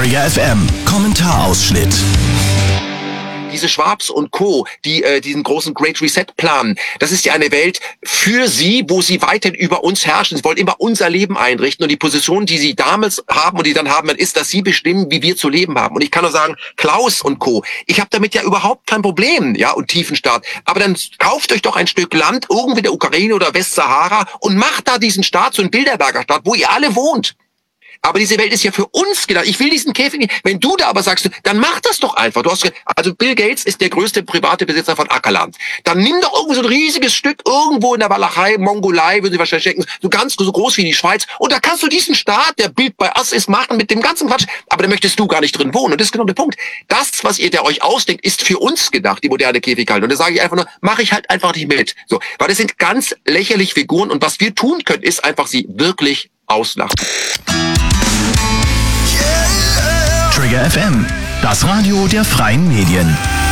Trigger FM Kommentarausschnitt. Diese Schwabs und Co., die diesen großen Great Reset planen, das ist ja eine Welt für sie, wo sie weiterhin über uns herrschen. Sie wollen immer unser Leben einrichten und die Position, die sie damals haben und die dann haben, ist, dass sie bestimmen, wie wir zu leben haben. Und ich kann nur sagen, Klaus und Co., ich habe damit ja überhaupt kein Problem, ja, und Tiefenstaat. Aber dann kauft euch doch ein Stück Land irgendwo in der Ukraine oder Westsahara und macht da diesen Staat, so einen Bilderberger Staat, wo ihr alle wohnt. Aber diese Welt ist ja für uns gedacht. Ich will diesen Käfig nicht. Wenn du da aber sagst, dann mach das doch einfach. Also Bill Gates ist der größte private Besitzer von Ackerland. Dann nimm doch irgendwo so ein riesiges Stück irgendwo in der Walachei, Mongolei, würden sie wahrscheinlich denken, so groß wie die Schweiz. Und da kannst du diesen Staat, der Bild bei Us ist, machen mit dem ganzen Quatsch. Aber da möchtest du gar nicht drin wohnen. Und das ist genau der Punkt. Das, was ihr euch ausdenkt, ist für uns gedacht, die moderne Käfighaltung. Und da sage ich einfach nur, mache ich halt einfach nicht mit. So, weil das sind ganz lächerliche Figuren. Und was wir tun können, ist einfach sie wirklich auslachen. Trigger FM, das Radio der freien Medien.